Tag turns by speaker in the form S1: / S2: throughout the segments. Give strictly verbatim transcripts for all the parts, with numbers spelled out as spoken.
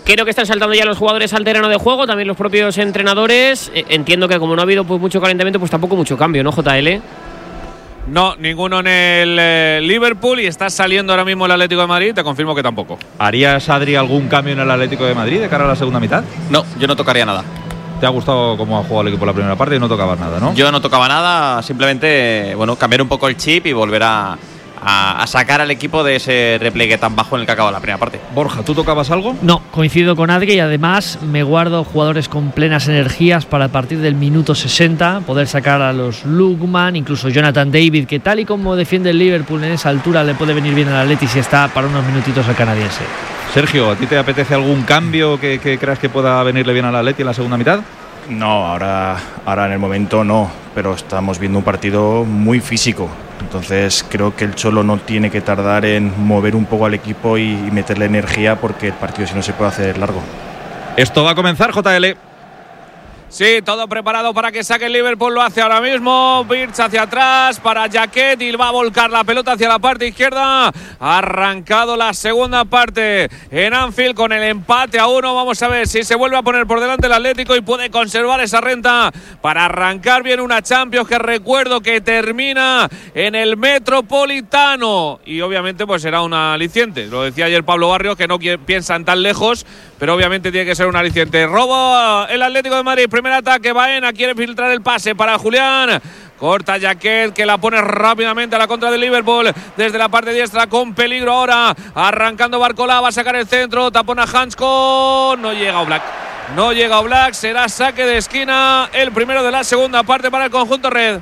S1: Creo que están saltando ya los jugadores al terreno de juego, también los propios entrenadores. Eh, entiendo que como no ha habido pues, mucho calentamiento, pues tampoco mucho cambio, ¿no, J L?
S2: No, ninguno en el eh, Liverpool y está saliendo ahora mismo el Atlético de Madrid. Te confirmo que tampoco.
S3: ¿Harías, Adri, algún cambio en el Atlético de Madrid de cara a la segunda mitad?
S4: No, yo no tocaría nada.
S3: ¿Te ha gustado cómo ha jugado el equipo la primera parte y no tocabas nada, no?
S4: Yo no tocaba nada, simplemente bueno, cambiar un poco el chip y volver a, a, a sacar al equipo de ese repliegue tan bajo en el que acaba la primera parte.
S3: Borja, ¿tú tocabas algo?
S5: No, coincido con Adri y además me guardo jugadores con plenas energías para a partir del minuto sesenta poder sacar a los Lookman, incluso Jonathan David, que tal y como defiende el Liverpool en esa altura le puede venir bien al Atleti si está para unos minutitos al canadiense.
S3: Sergio, ¿a ti te apetece algún cambio que, que creas que pueda venirle bien al Atleti en la segunda mitad?
S6: No, ahora, ahora en el momento no, pero estamos viendo un partido muy físico. Entonces creo que el Cholo no tiene que tardar en mover un poco al equipo y, y meterle energía porque el partido si no se puede hacer largo.
S3: Esto va a comenzar, J L.
S2: Sí, todo preparado para que saque el Liverpool, lo hace ahora mismo. Birch hacia atrás para Jaquet y va a volcar la pelota hacia la parte izquierda. Ha arrancado la segunda parte en Anfield con el empate a uno. Vamos a ver si se vuelve a poner por delante el Atlético y puede conservar esa renta para arrancar bien una Champions que recuerdo que termina en el Metropolitano. Y obviamente pues será un aliciente. Lo decía ayer Pablo Barrios que no piensan tan lejos, pero obviamente tiene que ser un aliciente. Robo el Atlético de Madrid. Primer ataque, Baena quiere filtrar el pase para Julián. Corta Jaquet que la pone rápidamente a la contra del Liverpool desde la parte diestra con peligro ahora. Arrancando Barcola, va a sacar el centro, tapona Hansko. No llega Oblak. No llega Oblak, será saque de esquina. El primero de la segunda parte para el conjunto red.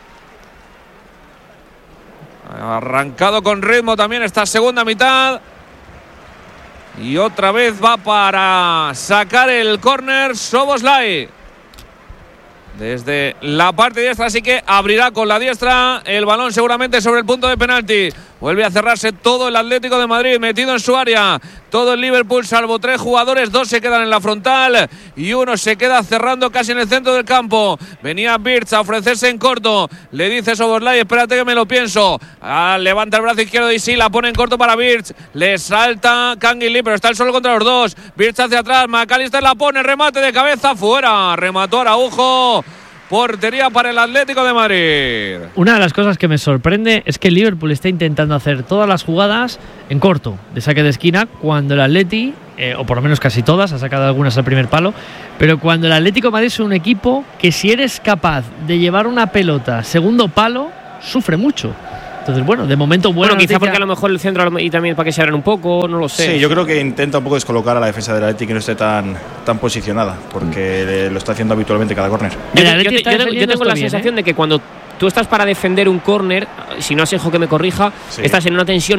S2: Arrancado con ritmo también esta segunda mitad. Y otra vez va para sacar el córner Szoboszlai. Desde la parte diestra, así que abrirá con la diestra el balón seguramente sobre el punto de penalti. Vuelve a cerrarse todo el Atlético de Madrid metido en su área. Todo el Liverpool salvo tres jugadores, dos se quedan en la frontal y uno se queda cerrando casi en el centro del campo. Venía Birch a ofrecerse en corto. Le dice Szoboszlai, espérate que me lo pienso. Ah, levanta el brazo izquierdo y sí, la pone en corto para Birch. Le salta Canguilí, pero está el solo contra los dos. Birch hacia atrás, McAllister la pone, remate de cabeza, fuera. Remató Araujo. Portería para el Atlético de Madrid.
S5: Una de las cosas que me sorprende es que el Liverpool está intentando hacer todas las jugadas en corto, de saque de esquina, cuando el Atleti, eh, o por lo menos casi todas, ha sacado algunas al primer palo, pero cuando el Atlético de Madrid es un equipo que si eres capaz de llevar una pelota segundo palo, sufre mucho. Entonces, bueno, de momento bueno.
S1: Bueno, quizá porque a lo mejor el centro y también para que se abran un poco, no lo sé.
S6: Sí, yo creo que intenta un poco descolocar a la defensa del Atleti que no esté tan, tan posicionada, porque lo está haciendo habitualmente cada córner.
S1: Yo, yo, yo, yo, yo tengo la bien, sensación ¿eh? de que cuando tú estás para defender un córner, si no has hijo que me corrija, sí. estás en una tensión